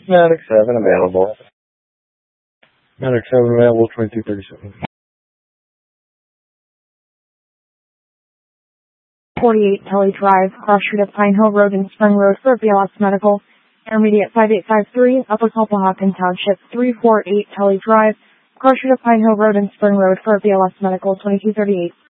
Medic 7 available. Medic 7 available, 2237. 48 Tully Drive, cross street of Pine Hill Road and Spring Road for BLS Medical. Intermediate 5853, Upper Culpehocken Township, 348 Tully Drive, cross street of Pine Hill Road and Spring Road for BLS Medical, 2238.